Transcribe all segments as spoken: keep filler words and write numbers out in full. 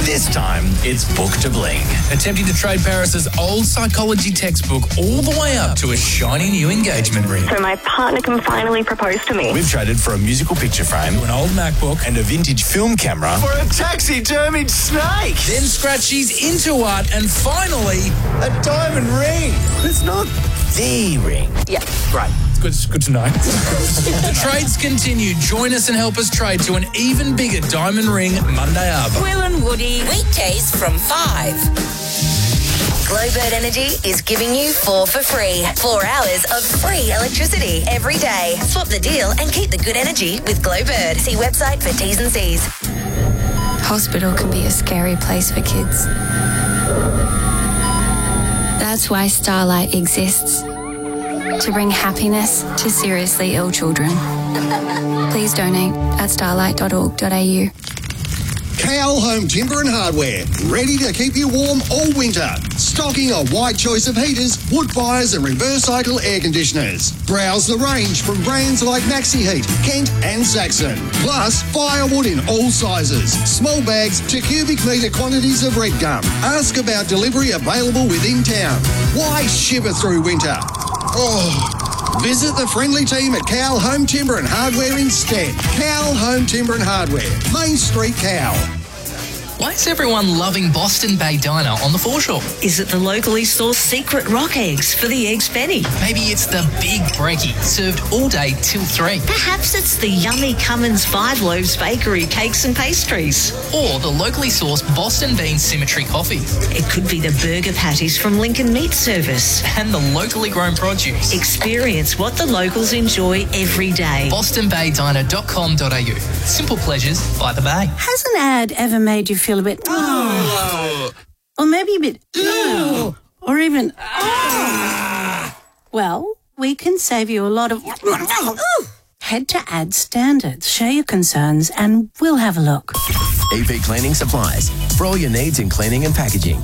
This time, it's Book to Bling, attempting to trade Paris's old psychology textbook all the way up to a shiny new engagement ring. So my partner can finally propose to me. We've traded for a musical picture frame, an old MacBook, and a vintage film camera for a taxidermied snake. Then Scratchy's into art, and finally, a diamond ring. It's not the ring. Yeah. Great. Good, good to know. The trades continue. Join us and help us trade to an even bigger diamond ring Monday Arbor. Will and Woody. Weekdays from five. Glowbird Energy is giving you four for free. Four hours of free electricity every day. Swap the deal and keep the good energy with Glowbird. See website for T's and C's. Hospital can be a scary place for kids. That's why Starlight exists. To bring happiness to seriously ill children. Please donate at starlight dot org dot a u. Cowell Home Timber and Hardware, ready to keep you warm all winter. Stocking a wide choice of heaters, wood fires and reverse cycle air conditioners. Browse the range from brands like Maxi Heat, Kent and Saxon. Plus, firewood in all sizes. Small bags to cubic metre quantities of red gum. Ask about delivery available within town. Why shiver through winter? Oh, visit the friendly team at Cowell Home Timber and Hardware instead. Cowell Home Timber and Hardware, Main Street, Cowell. Why is everyone loving Boston Bay Diner on the foreshore? Is it the locally sourced secret rock eggs for the eggs Benny? Maybe it's the big brekkie, served all day till three. Perhaps it's the yummy Cummins Five Loaves Bakery cakes and pastries. Or the locally sourced Boston Bean Symmetry coffee. It could be the burger patties from Lincoln Meat Service. And the locally grown produce. Experience what the locals enjoy every day. boston bay diner dot com dot a u. Simple pleasures by the bay. Has an ad ever made you feel a bit, oh, or maybe a bit, oh, or even, oh. Well, we can save you a lot of, head to Ad Standards, share your concerns, and we'll have a look. E P Cleaning Supplies, for all your needs in cleaning and packaging.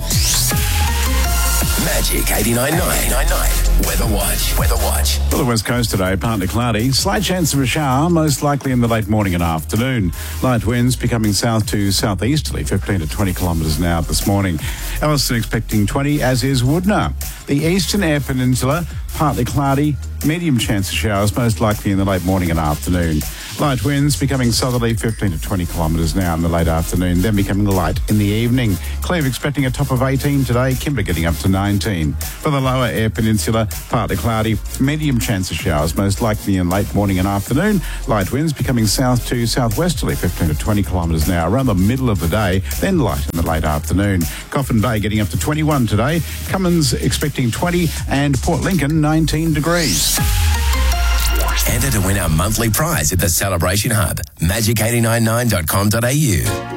Magic eighty-nine point nine. Weather Watch. Weather Watch. For the west coast today, partly cloudy. Slight chance of a shower, most likely in the late morning and afternoon. Light winds becoming south to southeasterly, fifteen to twenty kilometres an hour this morning. Elliston expecting twenty, as is Woodner. The eastern Eyre Peninsula, partly cloudy, medium chance of showers, most likely in the late morning and afternoon. Light winds becoming southerly, fifteen to twenty kilometres an hour in the late afternoon, then becoming light in the evening. Cleve expecting a top of eighteen today, Kimber getting up to nineteen. For the lower Eyre Peninsula, partly cloudy, medium chance of showers, most likely in late morning and afternoon. Light winds becoming south to southwesterly, fifteen to twenty kilometres an hour around the middle of the day, then light in the late afternoon. Coffin Bay getting up to twenty-one today, Cummins expecting twenty, and Port Lincoln nineteen degrees. Enter to win our monthly prize at the Celebration Hub. magic eight nine nine dot com dot a u.